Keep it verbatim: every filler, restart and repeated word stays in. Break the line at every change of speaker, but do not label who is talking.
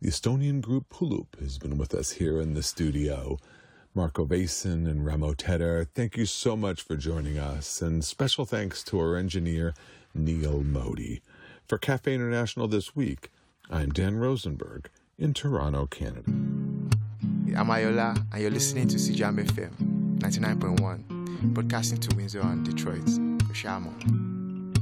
The Estonian group Pulup has been with us here in the studio. Marco Vason and Ramo Tedder, thank you so much for joining us, and special thanks to our engineer, Neil Modi. For Cafe International this week, I'm Dan Rosenberg in Toronto, Canada.
I'm Ayola, and you're listening to C J A M F M ninety-nine point one, broadcasting to Windsor and Detroit. Oshamo.